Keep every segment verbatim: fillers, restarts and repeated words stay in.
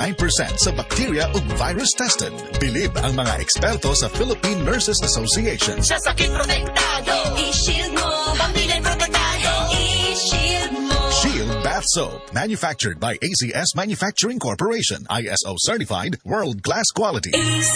ninety-nine percent sa bacteria ug virus tested. Bilib ang mga eksperto sa Philippine Nurses Association. Sa sakit protektado, i-shield mo. Pamilya protektado, i-shield mo. Shield Bath Soap, manufactured by A C S Manufacturing Corporation, I S O certified, world-class quality. A C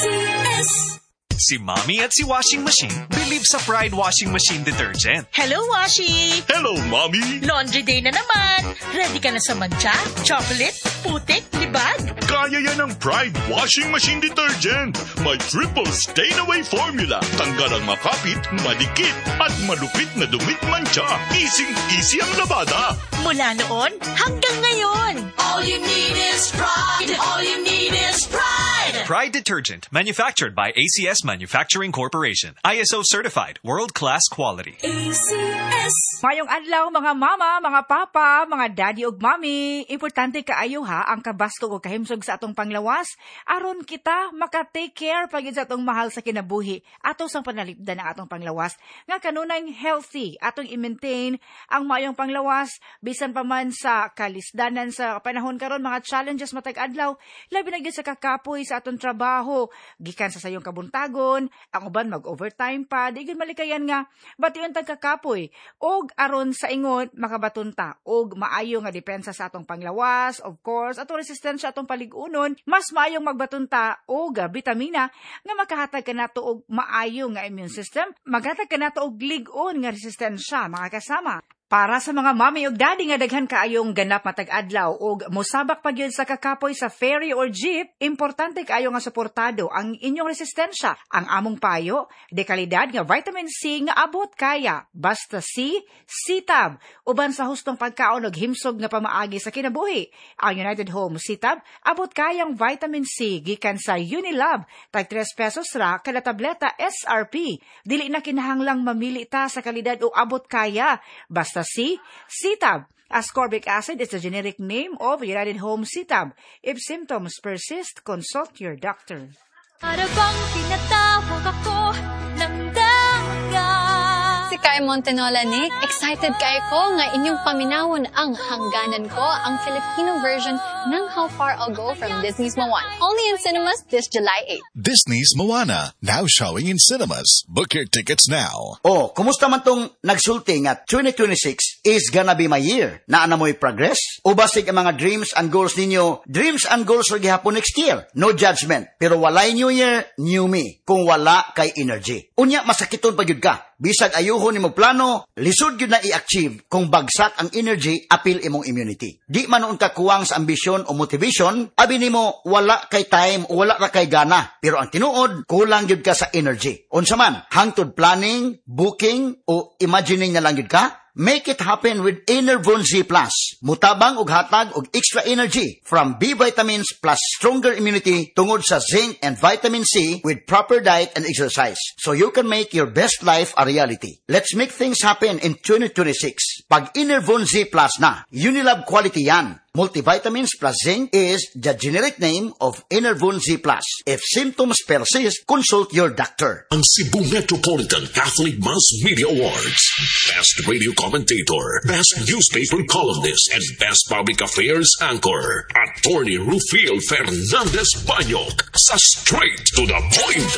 S. Si Mommy at si Washing Machine believe sa Pride Washing Machine Detergent. Hello, Washi! Hello, Mommy! Laundry day na naman. Ready ka na sa mancha, chocolate, putik, libag? Kaya yan ang Pride Washing Machine Detergent. May triple stain-away formula. Tanggal ang makapit, madikit, at malupit na dumit mancha. Easy-easy ang labada. Mula noon hanggang ngayon. All you need is pride. All you need is pride. Pride Detergent, manufactured by A C S Manufacturing Corporation. I S O certified, world-class quality. A C S. Mayong adlaw mga mama, mga papa, mga daddy ug mami. Importante kaayo ha ang kabasto o kahimsog sa atong panglawas aron kita maka-take care pagid sa atong mahal sa kinabuhi ato sang panalipdan ang atong panglawas nga kanunay healthy atong i-maintain ang mayong panglawas bisan pa man sa kalisdanan sa panahon karon mga challenges matag adlaw labi na gyud sa kakapoy sa atong trabaho gikan sa sayong kabuntagon ang uban mag-overtime pa di gyud malikayan nga bation tag kakapoy og aron sa ingon makabatunta og maayo nga depensa sa atong panglawas of course atong resistensya atong paligunon mas maayong magbatunta og bitamina nga makahatag kanato og maayo nga immune system maghatag kanato og lig-on nga resistensya mga kasama. Para sa mga mami ug daddy nga daghan kaayong ganap matag adlaw ug mosabak pa gyud sa kakapoy sa ferry or jeep, importante kaayo nga suportado ang inyong resistensya. Ang among payo, de kalidad nga vitamin C nga abot kaya, basta C, C-Tab, uban sa hustong pagkaon ug himsog nga pamaagi sa kinabuhi. Ang United Home C-Tab abot kayang vitamin C gikan sa Unilab, tag tres pesos ra kada tableta S R P. Dili na kinahanglang mamili ta sa kalidad o abot kaya, basta C, C-Tab. Ascorbic acid is the generic name of United Home C-Tab. If symptoms persist, consult your doctor. Para bang tinatawag ako ng dagat. Si Kai Montenola ni, excited kay ko nga inyong paminawon ang hangganan ko, ang Filipino version ng How Far I'll Go from Disney's Moana. Only in cinemas this July eighth. Disney's Moana, now showing in cinemas. Book your tickets now. Oh, kumusta man tong nagsulti nga twenty twenty-six is gonna be my year? Naana mo'y progress? O basig ang mga dreams and goals ninyo? Dreams and goals ra gihapon next year. No judgment. Pero walay new year, new me. Kung wala kay energy. Unya, masakiton pa gyud ka. Bisag ayuhon nimo plano, lisod gyud na i-achieve kung bagsak ang energy, apil imong immunity. Di man noon ka kuwang sa ambisyon o motivation, abi nimo wala kay time o wala ra kay gana. Pero ang tinuod, kulang gyud ka sa energy. Unsa man, hangtod planning, booking o imagining na lang gyud ka? Make it happen with Enervon Z Plus. Mutabang ug hatag og extra energy from B vitamins plus stronger immunity tungod sa zinc and vitamin C with proper diet and exercise. So you can make your best life a reality. Let's make things happen in twenty twenty-six. Pag Enervon Z Plus na, Unilab quality yan. Multivitamins plus zinc is the generic name of Enervon Z Plus. If symptoms persist, consult your doctor. Ang Cebu Metropolitan Catholic Mass Media Awards. Best Radio Commentator, Best Newspaper Columnist, and Best Public Affairs Anchor. Attorney Rufil Fernandez Banyok sa Straight to the Point.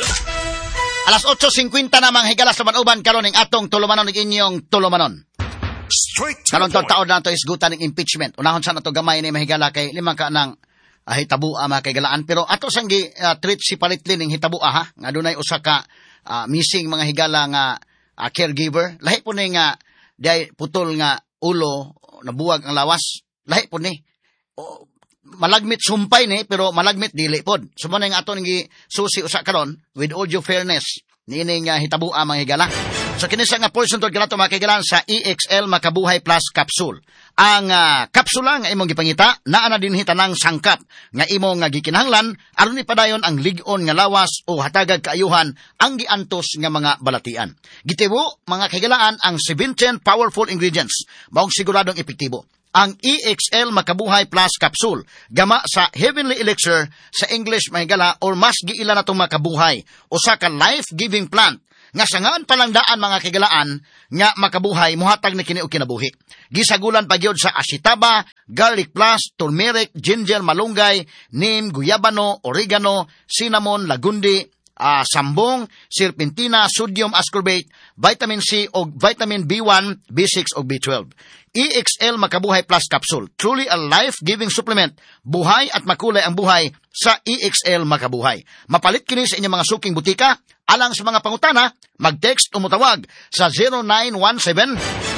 Alas eight fifty na mga higala sa manuban karon ning atong tulumanon ning inyong tulumanon. Straight to Karon the tong point. taon na to is gutan ng impeachment. Unahon sa nato gamay ni mahigala kay lima ka nang uh, hitabua mga kagalaan pero ato sang gi uh, treat si palitli ning hitabua ha nga dunay usa ka uh, missing mga higala nga uh, caregiver. Lahi po ni nga day putol nga ulo nabuwag ang lawas. Lahi po ni. O, malagmit sumpay ni pero malagmit dili pod. Sumo na nga ato ning susi usa karon with all due fairness niining uh, hitabua mga higala. So kinisa nga portion tod kanato mga kaigalan sa E X L Makabuhay Plus Capsule. Ang uh, kapsula nga imong gipangita naa na dinhi tanang sangkap nga imong nga gikinahanglan aron ipadayon ang lig-on nga lawas o hatagag kaayuhan ang giantos nga mga balatian. Gitibo mga kaigalaan ang seventeen powerful ingredients maong siguradong epektibo. Ang E X L Makabuhay Plus Capsule gama sa Heavenly Elixir sa English mahigala or mas giila natong makabuhay usa ka life-giving plant nga sangaan palang mga kigalaan nga makabuhay muhatag na kini og kinabuhi. Gisagulan pa gyud sa asitaba, garlic plus, turmeric, ginger, malunggay, neem, guyabano, oregano, cinnamon, lagundi, uh, sambong, serpentina, sodium ascorbate, vitamin C o vitamin B one, B six o B twelve. E X L Makabuhay Plus Capsule. Truly a life-giving supplement. Buhay at makulay ang buhay sa E X L Makabuhay. Mapalit kini sa inyong mga suking butika. Alang sa mga pangutana, mag-text o mutawag sa zero nine one seven,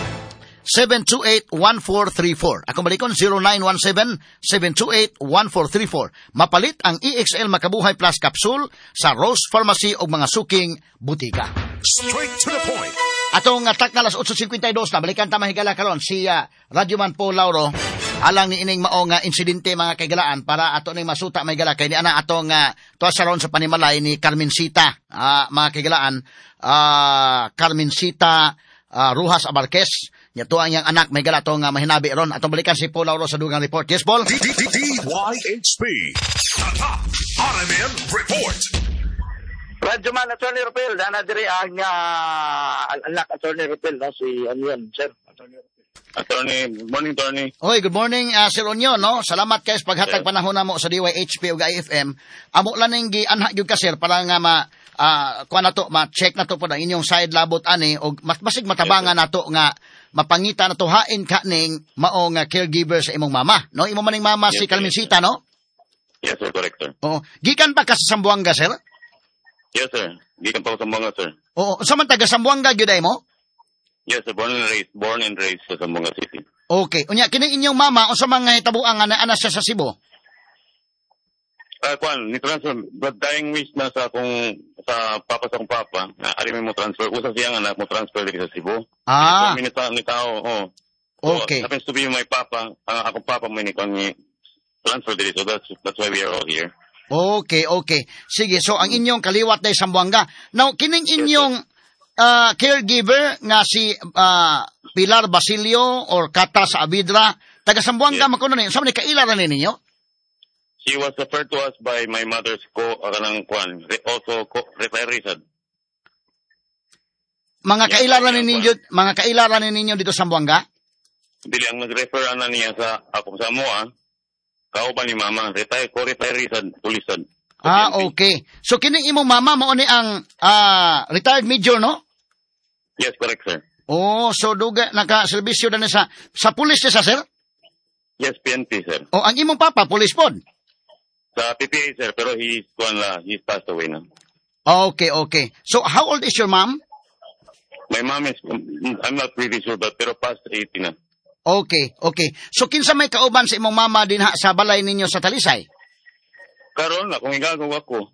seven two eight, one four three four. Ako balikon, zero nine one seven, seven two eight, one four three four. Mapalit ang E X L Makabuhay Plus Capsule sa Rose Pharmacy o mga suking butika. Straight to the point. Atong atak na alas eight fifty-two na, balikan ta mahigala karon si uh, Radyoman Paul Lauro, alang ni ining mao nga insidente mga kaigalaan para ato ning masuta mahigala kay ni ana atong uh, tuwa sa ron sa panimalay ni Carmencita, uh, mga kaigalaan, uh, Carmencita uh, Rujas Abarquez, nya tuwa ang iyang anak mahigala atong uh, mahinabi ron. Atong balikan si Paul Lauro sa dugang report. Yes, Paul? D Y H P. Tata R M N Report. Radyo man, Attorney Rupil, dana diri ang uh, anak Attorney Rupil, no? Si ano yun, sir? Attorney Rupil. Attorney, good morning, Attorney. Oy, good morning, uh, Sir Onyo, no? Salamat kayo sa paghatag Yes. panahon na mo sa D Y H P ug I F M. Amo lang ning gianha gyud ka, sir, para nga ma uh, kuha na to, ma-check na to po na inyong side labot ani og mas basig matabangan Yes, nato nga mapangita na to hain ka ning mao nga caregiver sa imong mama, no? Imo maning mama Yes, si sir. Carmencita, no? Yes, sir, correct, sir. Oo. Gikan pa ka sa Sambuanga, sir? Yes, sir. Gikan pa ko sa mga, sir. Oo. Sa man taga Sambuanga gyud ay mo? Yes, sir, born and raised, born and raised sa Zamboanga City. Okay. Unya kini inyong mama unsa man nga hitabuang nga ana siya sa Cebu? Ah, uh, kwan, ni transfer, but dying wish na sa akong, sa papa sa akong papa, na alim mo transfer, usa siyang anak mo transfer dito sa Cebu. Ah. Minit ni tao, oh. Okay. So, happens to be my papa, uh, akong papa mo ni kwan ni transfer dito, so that's, that's why we are all here. Okay, okay. Sige, so ang inyong kaliwat ay Sambuanga. Now, kining inyong uh, caregiver nga si uh, Pilar Basilio or Kata sa Abidra, taga Sambuanga, Yes. makuno ninyo. Saan ni kailaran ninyo? She was referred to us by my mother's co, uh, kanang kwan, re- also co, referee sad. Mga Yes, kailaran yes, ninyo, mga kailaran ninyo dito sa Sambuanga? Dili ang nag-refer ana niya sa ako sa mo ah. Kauban ni mama, retire ko retiree sad, tulisan. Ah, okay. So kining imong mama mao ni ang uh, retired major, no? Yes, correct, sir. Oh, so duga naka-serbisyo na sa sa pulis siya, sa sir? Yes, P N P, sir. O ang imong papa pulis pod? Sa P P A, sir, pero he's kwan la, he's passed away na. Okay, okay. So how old is your mom? My mom is, I'm not pretty sure, but pero past eighty na. Okay, okay. So kinsa may kauban sa imong mama dinha sa balay ninyo sa Talisay? Karon na kung igagawa ko.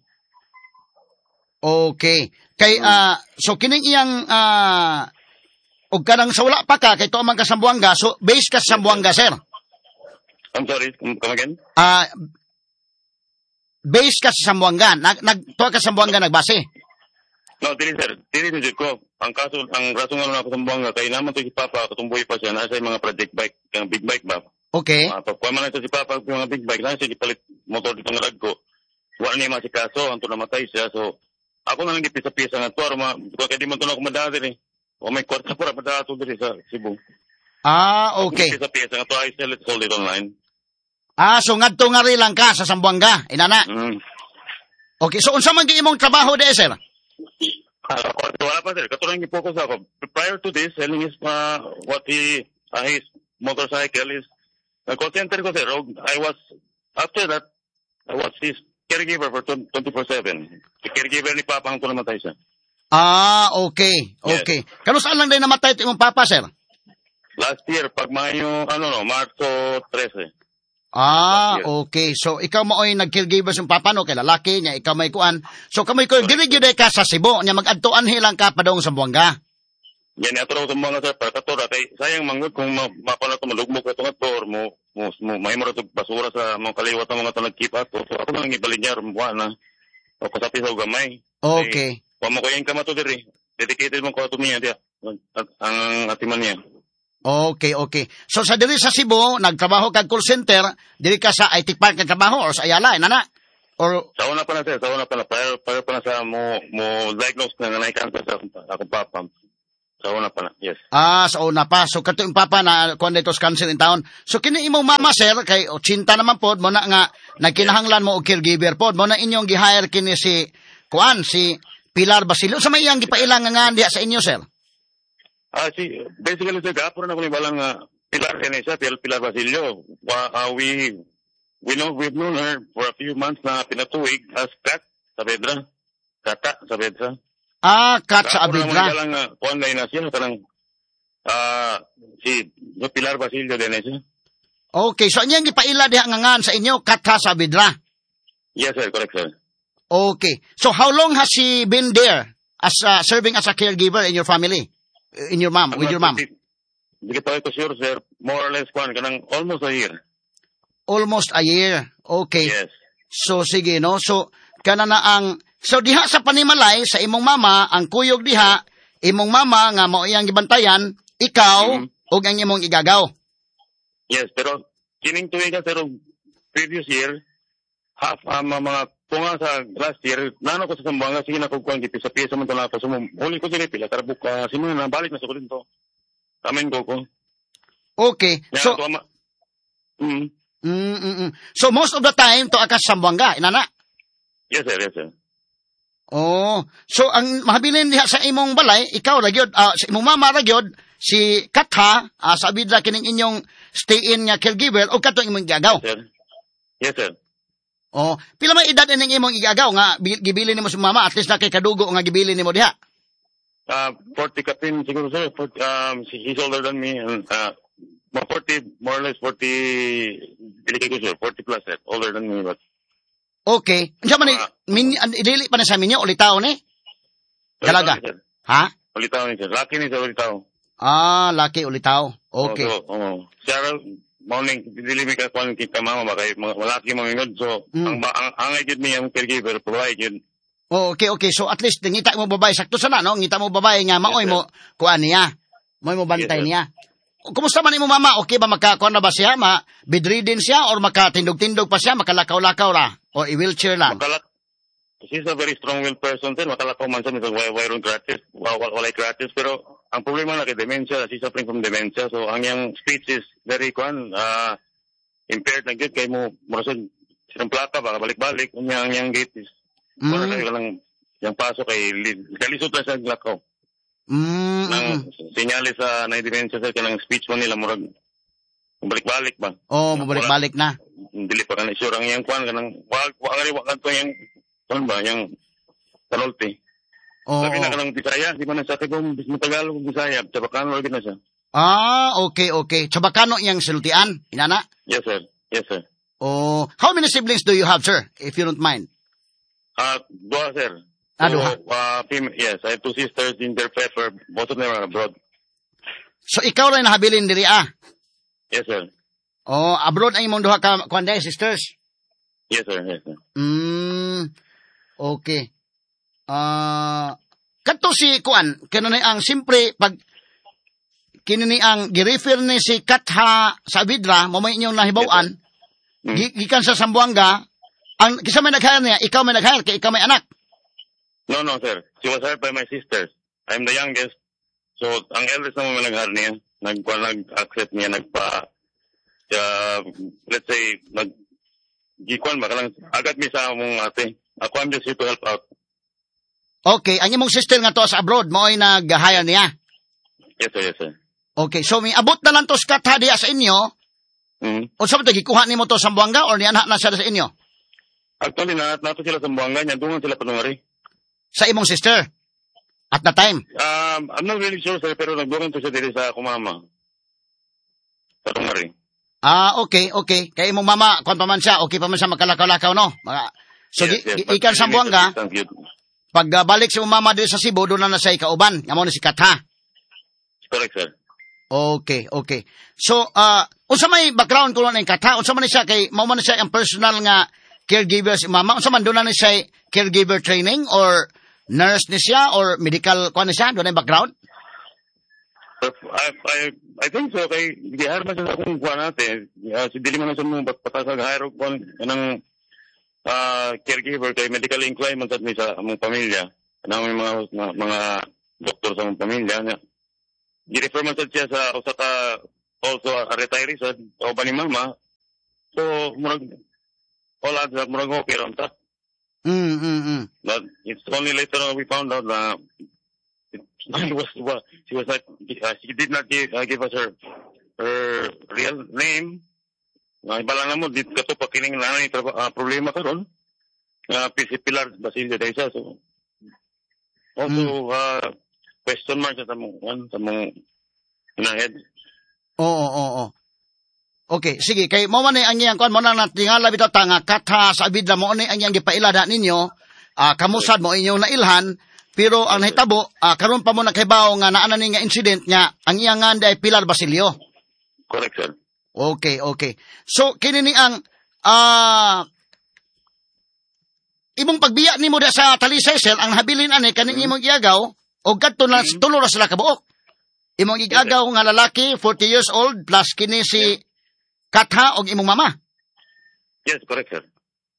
Okay. Kay ah so kining iyang ah og kanang sa wala pa ka kay tuman ka sa Sambuanga, so base ka sa Sambuanga, sir. I'm sorry, come come again? Ah base ka sa Sambuanga, nag nagtuwa ka sa Sambuanga nagbase. No, dili, sir. Dili ni ko. Ang kaso, ang rason nga ako sa Zamboanga, kay naman to si Papa, katumboy pa siya, nasa yung mga project bike, yung big bike ba? Okay. Uh, Pagkuha man na ito si Papa, yung mga big bike, nasa siya ipalit motor dito nga ko. Wala niya si kaso, ang to namatay siya, so, ako na lang gipisa-pisa nga to, arma, kaya di man to na ako madati rin. O may kwarta para madati rin sa Cebu. Ah, okay. Ako gipisa-pisa nga to, I sell it, sold it online. Ah, so ngadto nga rin lang ka sa Sambuanga, inana. Mm. Okay, so unsa man gi imong trabaho de, sir? Uh, wala pa, sir. Katulad yung focus ako. Prior to this, selling his, uh, what he, uh, his motorcycle is, uh, call center ko, sir. I was, after that, I was his caregiver for twenty-four seven. The caregiver ni Papa ang namatay siya. Ah, okay. Okay. Yes. Kano saan lang din namatay ito imong papa, sir? Last year, pag Mayo, ano no, Marso thirteen. Ah, okay. So, ikaw mo ay nag-caregiver sa papa, no? Kay lalaki niya, ikaw may kuan. So, kamay ko, dili-gide ka sa Cebu, niya mag-adtuan hilang ka pa daw sa Sambuanga. Yan, ato raw sa mga, sir, para katura, kay sayang manggod kung mapala ito, malugmog ka ito nga tor, mo, mo, mo, may mo ito basura sa mga kaliwat ng mga ito nag-keep ato. So, ako nang ibalinyar, mukha na. O, kasapi sa gamay. Okay. Kung mo ko yung kamato diri, dedicated mo ko ito niya, diya, ang atiman niya. Okay, okay. So, sa diri sa Cebu, nagtrabaho kag call center, diri ka sa I T Park nagtrabaho or sa Ayala, inana? Or, Sa una pa na, sir. Sa una pa na. Prior, prior pa na sa mo, mo diagnose na nanay cancer sa akong akong papa. Sa una pa na, yes. ah, sa una pa. So, kato yung papa na kuan dito sa cancer in town. So, kini imong mama, sir, kay ochenta naman po, mo na nga, nagkinahanglan mo og caregiver po. Mo na inyong gi-hire kini si, kuan, si Pilar Basilio. Sa may iyang gipailang nga nga diha sa inyo, sir? Ah, si, basically, sir, gapon na ko ni balang nga Pilar Canesa, Pilar, Pilar Basilio. Uh, uh, we, we know, we've known her for a few months na pinatuig as Kat Saavedra. Kata Saavedra. Ah, Kat sa Gapon na Abidra. mo balang nga, kuan na ina siya, kanang, ah, si no, Pilar Basilio din siya. Okay, so inyong gipaila diha nga nga sa inyo, Kat sa Abidra. Yes, sir, correct, sir. Okay. So, how long has she been there as uh, serving as a caregiver in your family? In your mom, with your mom? Hindi kita ko sure, sir. More or less, kuan, kanang almost a year. Almost a year. Okay. Yes. So, sige, no? So, kana na ang... So, diha sa panimalay, sa imong mama, ang kuyog diha, imong mama nga mo iyang gibantayan, ikaw, Mhm. ug ang imong igagaw. Yes, pero kining tuiga, sir, og previous year, half um, mga punga sa last year, nano ko sa Sambuanga, sige na kugkuhan, gipisa-pisa man ito na pa. Sumum, huli ko sila pila, karabuk ka, simula na, balik na sa kulin to. Amen ko ko. Okay. So, So, ama, mm, mm, mm, mm. So, most of the time, to akas Sambuanga, inana? yes, sir, yes, sir. Oh, so ang mahabilin diha sa imong balay, ikaw ra gyud, ah, sa imong mama ra gyud, si Katha, ah, sa Abidra kining inyong stay-in nga caregiver o kato imong igagaw. Sir. Yes, sir. Oh, pila may edad ining imong igagaw nga bi- gibili nimo sa mama, at least na kay kadugo nga gibili nimo diha. Uh, forty kapin, siguro, sir. forty, um, he- he's older than me, and, uh, mga forty, more or less forty, dili ko sir, forty plus, sir. Older than me, but, Okay. Unsa man ni Ah. min an- dili pa na sa minyo ulitaw ni? Dalaga. Sir. Ha? Ulitaw ni, sir. Lucky ni, sir, ulitaw. Ah, laki ulitaw. Okay. Oo, oo. Siya, morning, dili mi ka kuan kita mama ba kay mga malaki mamingod. So, Mm. ang ba- ang angay jud mi ang caregiver provide yun. Oh, okay, okay. So at least ngita mo babae sakto sana no, ngita mo babae nga maoy Yes, mo kuan niya. Moy mo bantay Yes, sir. niya. Kumusta man imo mama? Okay ba makakuan na ba siya? Ma bedridden siya or makatindog-tindog pa siya, makalakaw-lakaw ra or i-wheelchair lang? Makalak. She's a very strong-willed person, sir. Makalakaw man siya, why why gratis, wala wala gratis, pero ang problema na kay dementia, she's suffering from dementia. So ang yang speech is very kuan, uh, impaired na gid kay mo murasod silang plaka ba balik-balik unya ang yang gate is. Mm. Wala kayo lang yang paso kay kalisod lang sa lakaw. Mm. Nang mm. sinyalis sa na dementia sir kanang speech mo nila murag balik-balik ba. Oh, mabalik-balik na. Dili pa kana sure ang yang kuan kanang wag wag ari wag to yang kuan ba yang talolti. Oh. Sabi na kanang Bisaya, di man sa tibong bismo Tagalog Bisaya, Chabacano ug na siya. Ah, okay, okay. Chabacano yang sultian, inana? Yes sir. Yes sir. Oh, how many siblings do you have, sir? If you don't mind. Ah, duha sir. Ah, duha. uh, fem- yes, I have two sisters in their pepper, both of them are abroad. So ikaw rin nahabilin diri ah. Yes sir. Oh, abroad ang imong duha ka kuan day, sisters. Yes sir. Yes sir. Mm. Okay. Ah, kadto si kuan, kanunay ang simpre pag kinini ang gi-refer ni si Katha sa Abidra, mo may inyong nahibaw-an, Mm. gi- gikan sa Sambuanga, ang kisa may nag-hire niya, ikaw may nag-hire, kay ikaw may anak. No, no sir. She was hired by my sisters. I'm the youngest. So, ang eldest naman may nag-hire niya. Nag, nag-accept niya, nagpa, uh, let's say, nag, gikuan ba, kalang, agad mi sa among ate. Ako, I'm just here to help out. Okay, ang imong sister nga to sa abroad, mo ay nag-hire niya. Yes sir, yes sir. Okay, so may abot na lang to sa Katha diya sa inyo, Mm. o sa mga gikuha nimo to sa Sambuanga or niya na siya sa inyo? Actually, na, nato sila sa Buanga niya, doon sila panungari. Sa imong sister? At the time? Um, I'm not really sure, sir, pero nagdungan to siya diri sa kumama. Sa Tungari. Ah, okay, okay. Kaya imong mama, kuan pa man siya, okay pa man siya makalakaw-lakaw, no? Mga, so, Yes, di, yes, di- but ikan sa really Sambuanga, assistance yun. pag uh, balik si imong mama dito sa Cebu, doon na na siya ikauban. Nga mo na si Katha. Correct, sir. Okay, okay. So, uh, unsa may background ko lang ng Katha? Unsa man ni siya kay mao man siya ang personal nga caregiver si mama? Unsa man doon na ni siya caregiver training or nurse ni siya or medical kuan ni siya? Doon na yung background? But I, I, I think so, kay gihar man siya sa kung kuha natin. Uh, si Dili man sa mga patasa hire ko ng uh, uh, caregiver kay medical inclined man sad mi sa among pamilya. Kanang mga mga, mga doktor sa among pamilya nga. Gi-refer man sad siya sa usa ka also a retiree sad o ba ni mama. So murag wala sa murag okay ron ta. Mm, mm, mm. But it's only later on we found out that she was well, she was not uh, she did not give, uh, give us her her real name. Uh, ibala na mo dit kato pa kining nanay uh, problema karon. Uh, P C Pilar Basilio de Isa. So also mm. uh, question mark sa mong one sa mong head. Oo, oo, oo. Okay, sige, kay mo man ang iyang kuan mo nang natingala bitaw tanga katha sa abidla mo ni ang iyang gipailada ninyo, uh, kamusad mo inyong nailhan, pero ang nahitabo uh, karon pa mo nakahibaw nga naa ni nga incident nya ang iyang nga ay Pilar Basilio. Correct, sir. Okay, okay. So kini ni ang ah uh, imong pagbiya nimo da sa Talisay sir ang habilin ani kaning imong iagaw og kadto na mm-hmm. tulo ra sila ka buok. Imong igagaw nga lalaki forty years old plus kini si Katha og imong mama. Yes, correct, sir.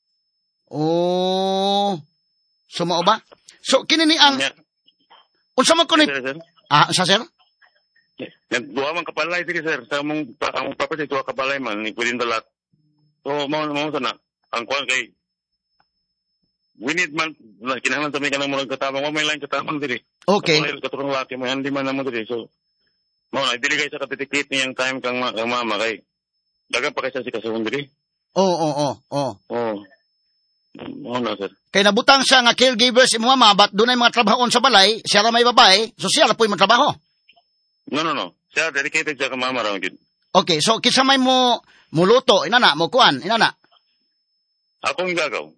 Oh. Sumao ba? So kini ni ang yeah. unsa man kun yes, sir. Ah, sa sir? Yes. Duha man kapalay diri sir sa among among property duha kapalay man ni within the lot. So mao mao sana ang kuan kay we need man kinahanglan sa may kanang murag katabang wa may line katabang diri. Okay. So katurong laki mo hindi man namo diri. So mao na dili kay sa kapitikit niyang time kang, kang mama kay dagan pa kaysa si kasuhon diri. Oo, oo, oo, oo. Oo. Oo na, sir. Kay nabutang siya nga caregiver si mama, but doon ay mga trabahoon sa balay, siya na may babae, so siya na po yung trabaho. No, no, no. Siya, dedicated siya ka mama raw. Okay, so kisa may mo muluto, inana, mo kuan, inana. Akong igagaw.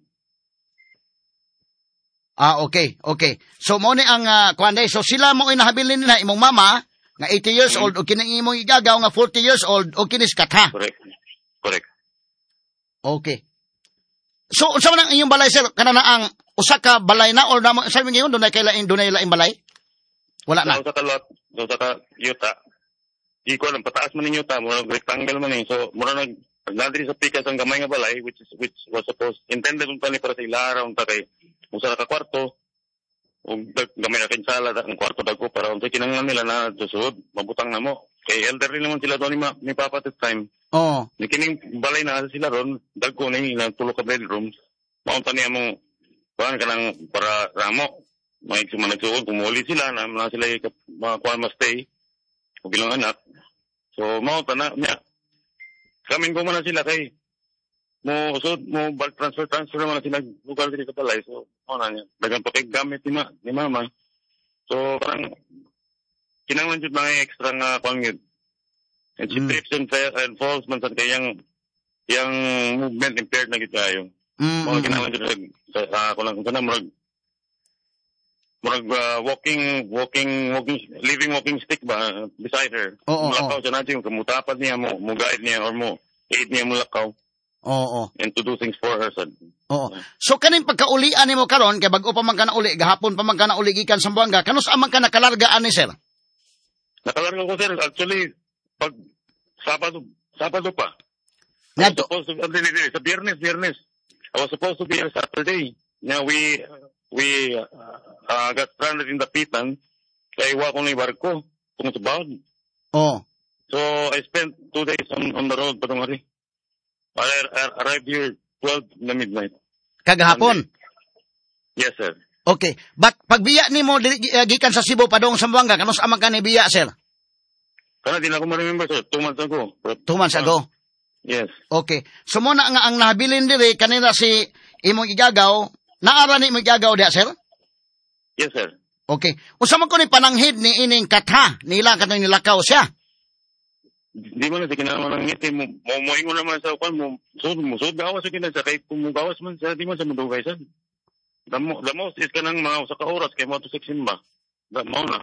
Ah, okay, okay. So mo ni ang uh, kuan day, so sila mo inahabilin nila imong mama, nga eighty years mm-hmm. old, o kining imong igagaw nga forty years old, o kinis Katha. Correct. Correct. Okay. So, unsa man ang inyong balay, sir? Kana na ang usa ka balay na or namo sa ngayon dunay kay lain dunay lain balay? Wala na. Usa ka lot, usa ka yuta. Iko lang pataas man ninyo ta, mo rectangle man ni. So, mura nag nandiri sa pikas ang gamay nga balay which is which was supposed intended unta ni para sa ilara unta kay usa ka kwarto. Ug gamay na kay sala ang kwarto dagko para unta kinahanglan nila na susud, mabutang na mo. Kay elderly naman sila doon ni, ma, ni Papa at time. Oo. Oh. Nikining balay na sila ron, dagko na yung tulog ka bedrooms. Maunta niya mong, kuhan ka lang para ramo. May sumanagsuod, kumuli sila, na, na sila yung mga kuhan ma-stay. O bilang anak. So, maunta na niya. Kaming ko na sila kay, mo, so, mo, bulk transfer, transfer naman na sila, lugar dito sa balay. So, ano na niya. Dagang patig gamit ni, ma, ni mama. So, parang, kinanglan jud mga extra nga kuan yun. And she mm. trips and, and falls man sa kayang yang movement impaired na gid kayo. Mm. Mga kinanglan jud sa uh, kulang kun sana murag murag uh, walking walking walking living walking stick ba beside her. Oo, mulakaw oo. siya natin yung kamutapad niya mo mo guide niya or mo aid niya mulakaw. Oo. And to do things for her son. Oo. So kaning pagkaulian nimo karon kay bag-o pa man kana uli gahapon pa man kana uli gikan sa Buanga kanus amang kana kalargaan ni sir? Nakalarga ko sir, actually, pag Sabado, Sabado pa. I was Nato. supposed to, uh, sa Biyernes, Biyernes. I was supposed to be here Saturday. Now we, we uh, uh, got stranded in the Pitan. Kaya iwa ko na yung barko. Kung sa bawd. Oo. So I spent two days on, on the road, patong hari. I, I arrived here twelve na midnight. Kagahapon? Yes, sir. Okay. But pagbiya nimo uh, gikan sa Cebu padong sa Buanga kanus amang ka ni biya sir? Kana di na ko ma-remember sir, two months ago. But, Two months ago? Yes. Okay. So mo na nga ang nahabilin diri kanina si imong igagaw, naara ni imong igagaw diha sir? Yes, sir. Okay. Unsa man ko ni pananghid ni ining Katha nila kanang nilakaw siya? Di man na si kinahanglan ng ngiti mo, mo moingon naman sa kwan mo, sud mo sud gawas sa kinasa kay kung gawas man sa di man sa mudugay sir. The, mo, the most is kanang mga usa ka oras kay mo to six simba. The mo na.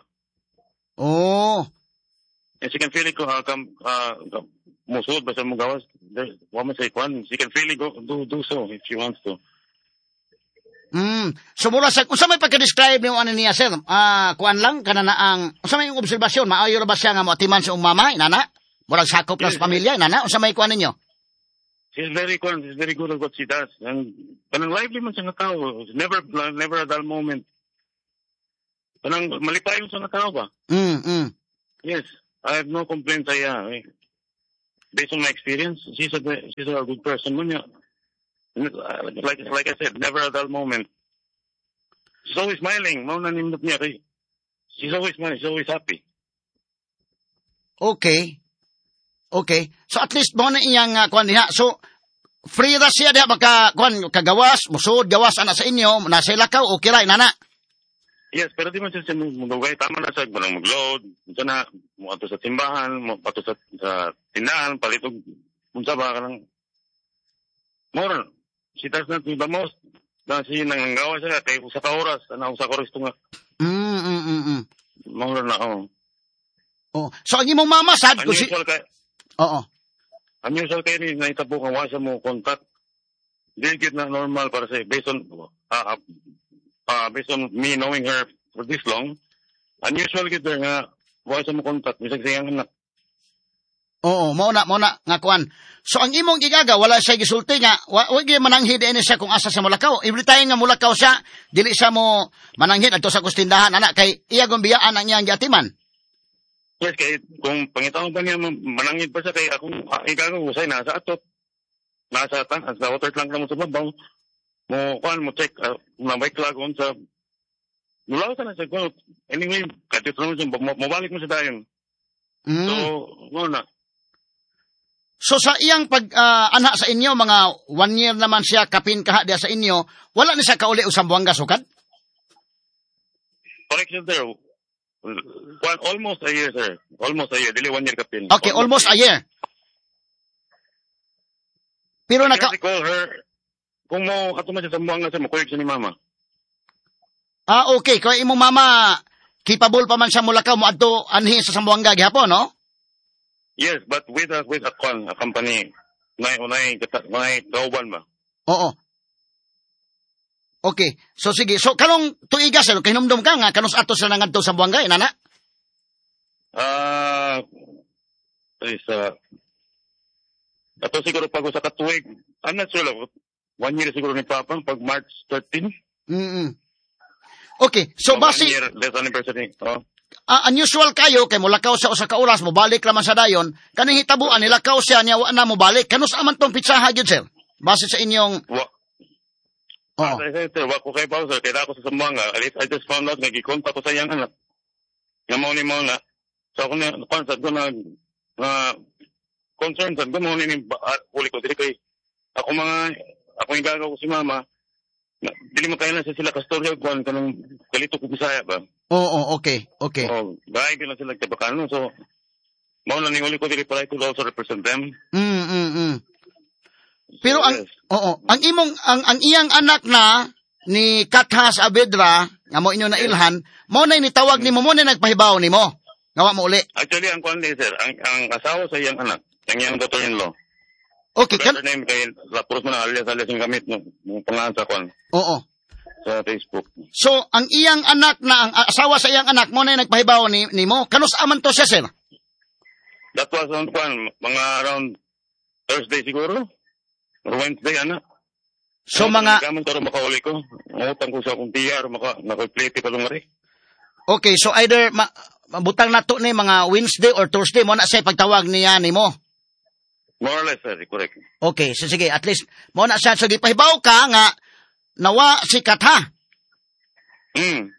Oh. And she can feel it ko uh, kam uh, musod basta mo gawas. There, wa man say kwan. She can feel it go do do so if she wants to. Mm. So mura sa unsa may pagka-describe nimo ani niya sir? Ah, uh, kuan lang kana na ang unsa may obserbasyon maayo ra ba siya nga moatiman sa umama inana? Murag sakop na sa pamilya inana unsa may kuan ninyo? she's very good. She's very good at what she does. And kanang lively man siya nga tao. Never, never a dull moment. Kanang malipayon siya nga tao ba? Mm, mm. Yes. I have no complaints. I, uh, based on my experience, she's a she's a good person. Like like I said, never a dull moment. She's always smiling. Maunanindot niya kay. She's always smiling. She's always happy. Okay. Okay. So at least mo na iyang uh, kuan diha. So free ra siya diha baka kuan kagawas, musod gawas ana sa inyo, nasa lakaw okay ra nana. Yes, pero di man siya mugay tama na sa banang magload, unsa na mo ato sa timbahan, mo ato sa sa tindahan, palitog unsa ba kanang more. She does not need the most. Na si nanggawa siya kay usa ka oras, ana usa ka oras tunga. Mm mm mm. mm. More na oh. Oh, so ang imong mama sad ko si Unusual kay. Oo. Unusual kay ni naitabo kang wasa mo contact. Dili gid na normal para sa based on uh, uh, based on me knowing her for this long, unusual gid nga wasa mo contact bisag siyang anak. Oo, mao na mao na nga kuan. So ang imong gigaga wala siya gisulti nga wa wa gyud mananghid ini siya kung asa sa Mulakaw. Every time nga Mulakaw siya, dili siya mo mananghid adto sa kustindahan ana kay iya gong biyaan ang iyang giatiman. Yes, kay kung pangitaon pa niya manangid pa siya kay akong uh, igaga usay nasa atot. Nasa tan sa water tank na mo sa babaw. Mo kuan mo check uh, na may klagon sa mulaw sa na sa ko. Anyway, kadto mo siya mobalik mo sa dayon. Mm. So, mo na. So sa iyang pag uh, anha sa inyo mga one year naman siya kapin kaha diya sa inyo, wala ni siya kauli usang buwangga sukad? Correction there. One, almost a year, sir. Almost a year. Dili one year kapin. Okay, almost, almost a year. Pero I naka... can recall her. Kung mo, ato man siya sa buwangga siya, makulik siya ni mama. Ah, okay. Kaya imong mama, capable pa man siya Mulakaw mo adto anhi sa Sambuanga gihapon, no? Yes, but with a with a, con, a company, nay unay nay kauban ba? Oo. Okay. So sige. So kanong tuiga sir, kahinumdum ka nga kanus ato sa nangadto sa Sambuanga inana? Ah, uh, is uh, ato siguro pag sa katuig. I'm not sure lang. One year siguro ni Papa pag March thirteenth. Mm. Okay. So, so base one year less anniversary. Oh. Uh, unusual kayo kay Mulakaw sa usa ka oras mo balik laman sa dayon kaning hitabuan nilakaw siya niya wa na mo balik kanus aman tong pitsaha gyud sir base sa inyong wa oh I said sir wa ko kay pa sir kay ako sa Sambuanga at least I just found out nga gikontak ko sa iyang anak nga mao ni mao na so ako na concert ko na na concern sa ko mo ni uli ko dili kay ako mga ako yung gagaw ko si mama na, dili mo kaya na sa sila kastorya ko kanang kalito ko Bisaya ba. Oo, oh, oh, okay, okay. Oh, dahil na sila Tabacano, so mao na ninguli ko dili para ko also represent them. Mm, mm, mm. Pero so, ang yes. oo, ang imong ang ang iyang anak na ni Katha Saavedra nga mo inyo na ilhan, mo na nitawag nimo mo na nagpahibaw nimo. Ngawa mo uli. Actually ang kuan sir, ang ang asawa sa iyang anak, ang iyang daughter-in-law. Okay, kan name kay Lapros mo na alias alias yung gamit no, yung pangalan sa kuan. Oo. Sa Facebook. So, ang iyang anak na, ang asawa sa iyang anak mo na nagpahibaw ni, ni mo, kanus aman to siya, sir? That was on kuan, mga around Thursday siguro? Or Wednesday, ana. So, ano, mga... Kaman taro makauli ko. Ngutang ko sa akong tiya, or maka, nakaplete pa lumari. Okay, so either, ma, butang na to ni mga Wednesday or Thursday mo na siya pagtawag niya ni mo? More or less, sir, correct. Okay, so sige, at least, mo na siya, so gipahibaw ka nga, nawa si Katha. Hmm.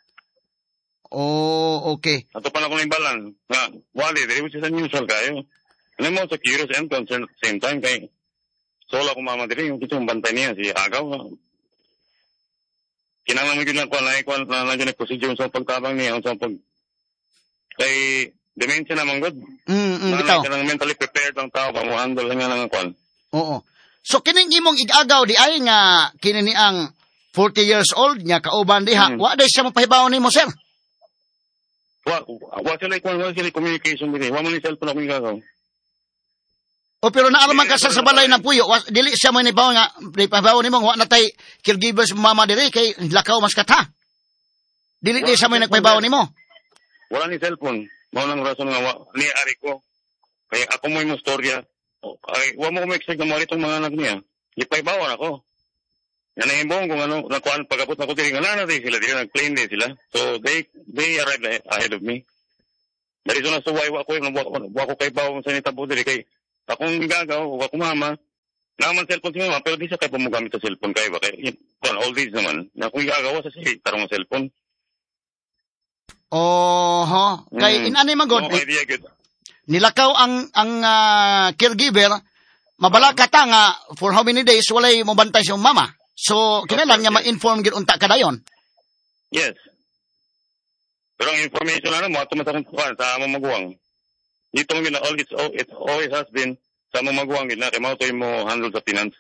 Oh, okay. Ato pa na kong imbalan. Nga, wali, dili mo siya sa usual kayo. Ano mo sa curious and concerned at the same time kay sola ko mama dili yung kitong bantay niya si Agaw. Kinanglan mo yun lang kung alay kung na nandiyan na procedure sa pagtabang niya sa pag kay dementia naman good. Mm, mm, bitaw. Kanang mentally prepared ang tao pa mo handle nga ng kwan. Oo. So kining imong igagaw di ay nga kini ni ang forty years old nya kauban diha. Mm. Wa day siya mapahibaw nimo sir. Wa wa sila kwan wa sila communication dili. Wa man ni cellphone ako igagaw. O pero naalaman ka sa sabalay ng puyo, wa, dili siya may nibaw nga pahibaw nimo wa natay caregivers mama diri kay lakaw mas Katha. Dili di siya may nagpahibaw nimo. Wala ni cellphone. Mao nang rason nga wa ni ari ko. Kaya ako mo imong storya. ay, huwag mo kumexpect na mga itong mga anak niya. Ipaibawan ako. Yan ang imbong kung ano, nakuhaan pagkapot na ko tiri, nga na din sila, di nag-plane din sila. So, they, they arrived ahead of me. Dari so na suway, wako yung wako kay bawang sa nitabo diri, kay akong gagaw, wako mama, naman cellphone si mama, pero di siya kay pamugamit sa cellphone kay ba, kay, well, all these naman, na akong gagawa sa siya, tarong sa cellphone. Oho, kay Mm. inani man god. No idea, good. Nilakaw ang ang ah, caregiver, mabala ka ta nga for how many days walay mo bantay sa mama. So kinahanglan nga ma-inform gid unta kadayon. Yes. Pero ang information na mo, ato masakong kuhan sa among maguwang. Dito mo gina, all it's, it always has been sa among maguwang gina, kay mao to mo handle sa finance.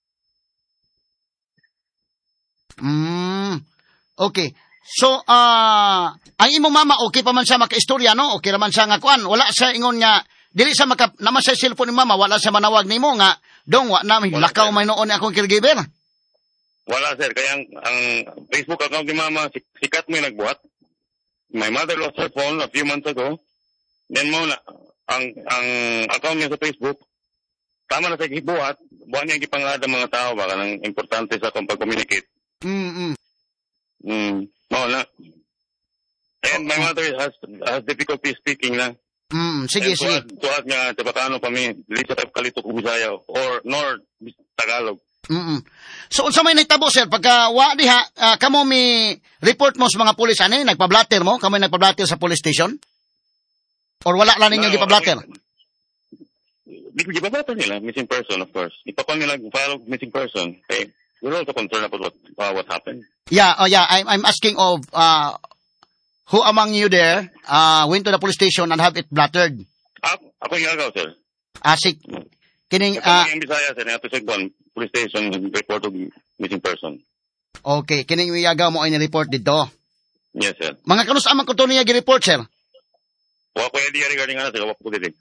Mm. Okay. So ah ang imong mama okay pa man siya makaistorya no? Okay ra man siya nga kuan. Wala siya ingon nga dili sa maka naman sa cellphone ni mama, wala siya manawag nimo nga dong wa na Wala, lakaw sir. may noon akong caregiver. Wala sir, kaya ang, ang Facebook account ni mama, si- sikat mo yung nagbuhat. My mother lost her phone a few months ago. Then mo na, ang ang account niya sa Facebook, tama na sa gibuhat, buwan niya gipangad ang mga tao, baka nang importante sa akong pag-communicate. Mm. Mm, mo na. And my mother has has difficulty speaking na. Mm, sige And sige. Tuwad, tuwad nga, Tabacano pa mi, dili sa kalito ko Bisaya, or nor Tagalog. Mm. So unsa may nahitabo sir pagka wa diha ah, kamo mi report mo sa mga pulis ani nagpa-blatter mo kamo nagpa-blatter sa police station? Or wala lang ninyo No, gipablatter? Di ko gibabata nila, missing person, of course. Ipapang nila file of missing person. Okay. We're also concerned about what, uh, what happened. Yeah, oh yeah, I'm I'm asking of uh who among you there uh went to the police station and have it blattered? Ako, ako yung agaw, sir. Asik kining Ito ah yung Bisaya, sir. Ito sa Gwan, police station, report of missing person. okay, kining uyagaw mo ay ni-report dito. Yes, sir. Mga kanus amang kuto niya gi-report sir? Wala ko idea regarding ano, sir. Wala ko didig.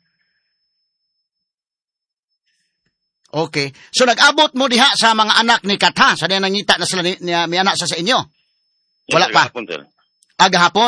Okay. So nag-abot mo diha sa mga anak ni Katha sa diyan nangita na sila ni, ni may anak sa sa inyo. Wala Yes, sir, pa. gahapon, sir. Aga hapon.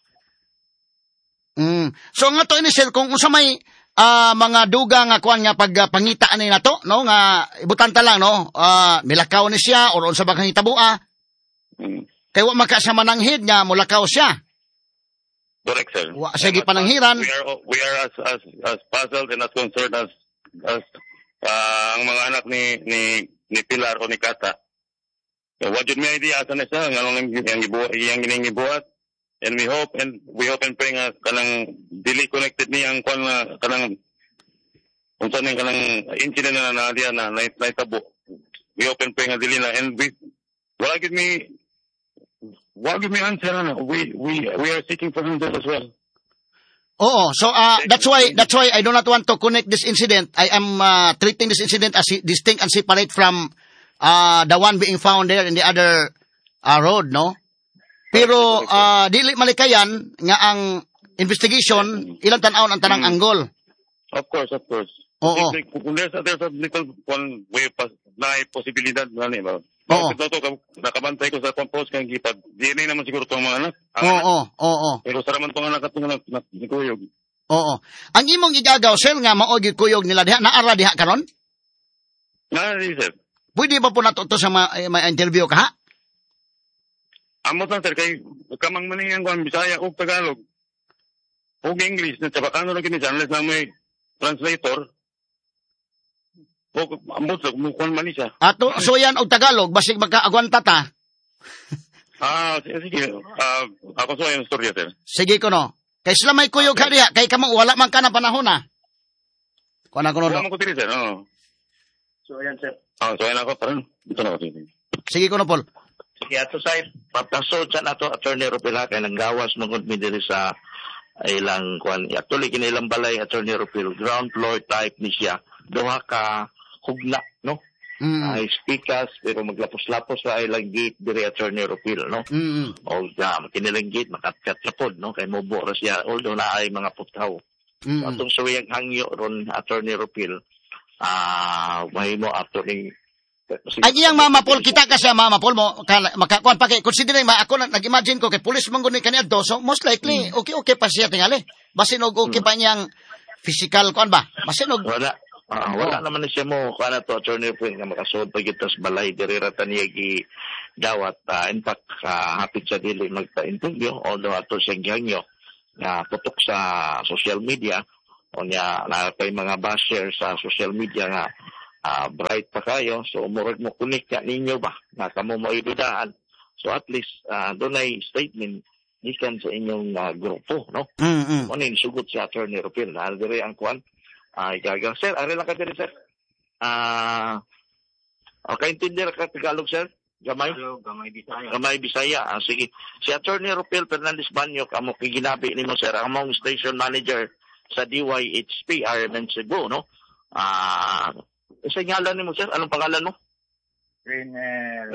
Mm. So nga to ini sir kung unsa may ah, mga duga nga kuan nga pag uh, pangita ani nato no nga ibutanta lang no ah, milakaw ni siya or unsa ba kang hitabua Mm. kay wa maka siya mananghid nga mulakaw siya. Correct, sir. Wa sige pananghiran. We are, we are as, as, as puzzled and as concerned as, as uh, ang mga anak ni, ni, ni Pilar o ni Kata. So, what yun may idea asan na siya, nga nung yung gibuhat, yung giningibuhat. And we hope and we hope and pray nga kanang dili connected ni ang kwan nga kanang kung saan yung kanang incident na na diya na na- naitabo. We hope and pray nga dili na and we wala gid me wala gid me answer na. We we we are seeking for answers as well. Oo, so uh, that's why that's why I do not want to connect this incident. I am uh, treating this incident as si- distinct and separate from uh, the one being found there in the other uh, road, no? Pero uh, dili malikayan nga ang investigation ilang tan-aon ang tanang Mm. anggol. Of course, of course. Oo. If- if- Kung there's a, there's a little one way pa, na posibilidad na ni ba? Oo. Ito to nakabantay ko sa post kang gipad. Di na naman siguro tong mga anak. Ang Oo, anak. oo, Pero sa raman tong anak at tong anak na ni Kuyog. oo. Ang imong igagaw sir nga mao gyud kuyog nila diha naara diha karon? Na di sir. Pwede ba po nato to sa ma- eh, may interview ka ha? Amo tan sir kay kamang maningan ko ang Bisaya ug Tagalog. Ug English na Tabacano ra kini unless na may translator. O ambot sa mo kon man siya. Ato so yan og Tagalog basig magkaagwanta ta. Ah, sige. sige. Ah, ako so yung storya sir. Sige ko no. Kay sila may kuyog ha diha kay kamo wala man ka na panahon na. Kuan ako no. Wala mo ko diri sir. Oo. So, ayan, sir. Ah, so yan ako paron. Dito na ako sir. Sige ko no Paul. Sige, ato sa papasod sa nato, Attorney Ropil, kay nang gawas mong mi diri sa ilang kwan. Actually, kinilang balay, Attorney Ropil, ground floor type ni siya. Duha ka hugna, no? Mm. Ay speakers, pero maglapos-lapos sa ilang gate diri, Attorney Ropil, no? Mm. O uh, kinilang gate, makatkat sa pod, no? Kay mobo ra siya, although na ay mga putaw. Mm. Atong suyang hangyo ron, Attorney Ropil, ah, may mo after ni Ay iyang Mama Paul kita ka siya Mama Paul mo kala- makakuan pa kay considering ma ako na- nag-imagine ko kay police man guni kaniadto so most likely okay okay pa siya tingali basin og okay pa niyang physical kuan ba basin og wala Ah, wala naman na siya mo kana to attorney po nga makasud pag itas balay diri ra taniya gi dawat. Uh, in fact uh, hapit sa dili magpa-interview although ato siya gihangyo nga putok sa social media o niya na pay mga basher sa social media nga uh, bright pa kayo so murag mo kunik ka ninyo ba nga kamo mo idudahan so at least uh, dunay statement gikan sa inyong uh, grupo no. Mm-hmm. Mo ning sugot si attorney Rupil na diri ang kwan. Ay, gaga. Sir, ari lang ka diri, sir. Ah, okay, intindihan ka Tagalog, sir? Gamay? Hello, gamay Bisaya. Gamay Bisaya. Ah, sige. Si Attorney Rupil Fernandez Banyo, kamo kiginabi ni mo, sir, among station manager sa D Y H P, R M N Cebu, no? Ah, isa ngalan ni mo, sir? Anong pangalan mo? Rin, eh,